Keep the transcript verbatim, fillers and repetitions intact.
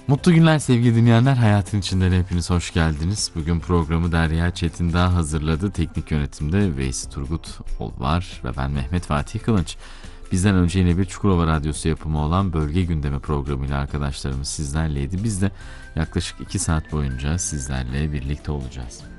Mutlu günler sevgili dinleyenler. Hayatın içinden hepiniz hoş geldiniz. Bugün programı Derya Çetindağ hazırladı. Teknik yönetimde Veysi Turgut var ve ben Mehmet Fatih Kılınç. Bizden önce yine bir Çukurova Radyosu yapımı olan Bölge Gündemi programıyla arkadaşlarımız sizlerleydi. Biz de yaklaşık iki saat boyunca sizlerle birlikte olacağız.